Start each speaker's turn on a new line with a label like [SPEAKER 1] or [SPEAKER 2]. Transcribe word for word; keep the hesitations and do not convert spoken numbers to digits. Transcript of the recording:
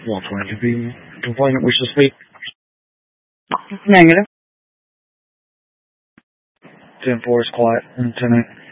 [SPEAKER 1] one twenty to be complainant wish to speak.
[SPEAKER 2] Negative.
[SPEAKER 1] ten four is quiet. Lieutenant.